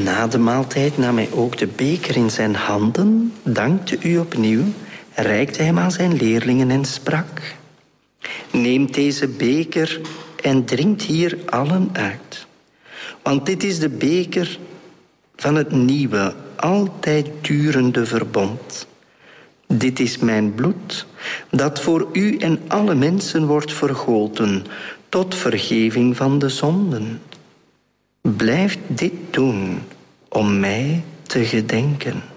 Na de maaltijd nam hij ook de beker in zijn handen, dankte u opnieuw, reikte hem aan zijn leerlingen en sprak: neemt deze beker en drinkt hier allen uit. Want dit is de beker van het nieuwe, altijd durende verbond. Dit is mijn bloed, dat voor u en alle mensen wordt vergoten, tot vergeving van de zonden. Blijft dit doen om mij te gedenken.